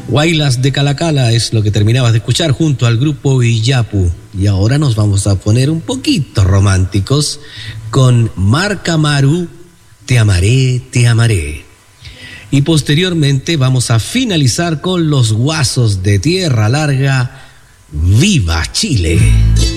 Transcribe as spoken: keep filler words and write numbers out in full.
Guaylas de Calacala es lo que terminabas de escuchar junto al grupo Iyapu. Y ahora nos vamos a poner un poquito románticos con Marc Amaru, Te amaré, te amaré. Y posteriormente vamos a finalizar con los Guasos de Tierra Larga, ¡Viva Chile!